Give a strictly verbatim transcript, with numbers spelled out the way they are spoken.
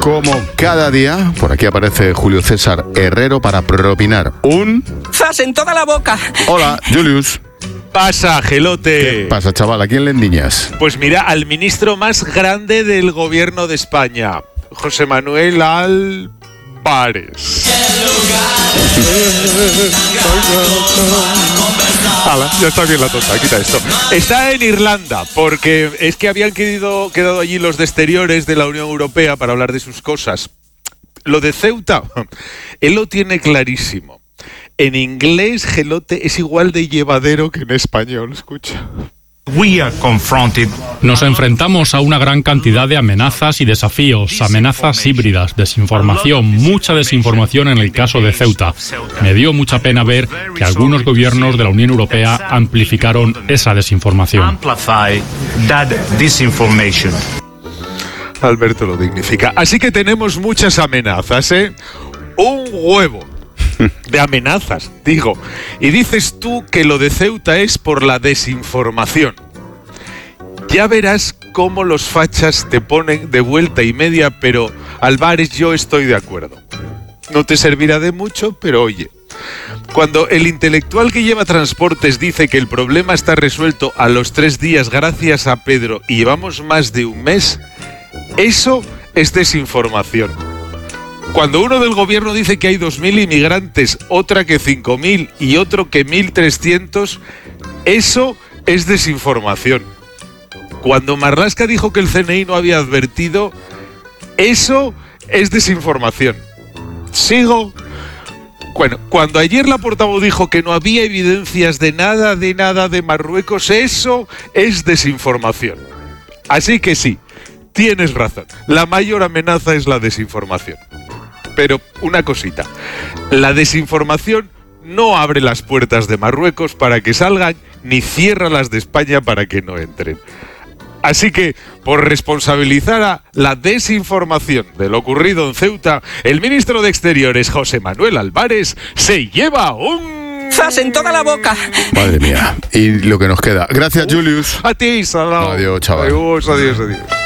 Como cada día, por aquí aparece Julio César Herrero para propinar un... ¡Zas en toda la boca! Hola, Julius. Pasa, gelote. ¿Qué pasa, chaval? ¿A quién le endiñas? Pues mira, al ministro más grande del gobierno de España, José Manuel Álvarez. Ala, ya está bien la tonta, quita esto. Está en Irlanda, porque es que habían quedado, quedado allí los de exteriores de la Unión Europea para hablar de sus cosas. Lo de Ceuta, él lo tiene clarísimo. En inglés, gelote, es igual de llevadero que en español, escucha. Nos enfrentamos a una gran cantidad de amenazas y desafíos, amenazas híbridas, desinformación, mucha desinformación en el caso de Ceuta. Me dio mucha pena ver que algunos gobiernos de la Unión Europea amplificaron esa desinformación. Alberto lo dignifica. Así que tenemos muchas amenazas, ¿eh? Un huevo de amenazas, digo. Y dices tú que lo de Ceuta es por la desinformación. Ya verás cómo los fachas te ponen de vuelta y media, pero Álvarez, yo estoy de acuerdo. No te servirá de mucho, pero oye, cuando el intelectual que lleva transportes dice que el problema está resuelto a los tres días gracias a Pedro y llevamos más de un mes, eso es desinformación. Cuando uno del gobierno dice que hay dos mil inmigrantes, otra que cinco mil y otro que mil trescientos, eso es desinformación. Cuando Marlaska dijo que el C N I no había advertido, eso es desinformación. ¿Sigo? Bueno, cuando ayer la portavoz dijo que no había evidencias de nada, de nada de Marruecos, eso es desinformación. Así que sí, tienes razón. La mayor amenaza es la desinformación. Pero una cosita, la desinformación no abre las puertas de Marruecos para que salgan, ni cierra las de España para que no entren. Así que, por responsabilizar a la desinformación de lo ocurrido en Ceuta, el ministro de Exteriores, José Manuel Álvarez, se lleva un... ¡Zas en toda la boca! Madre mía. Y lo que nos queda. Gracias, Julius. A ti, Salao. Adiós, chaval. Adiós, adiós, adiós.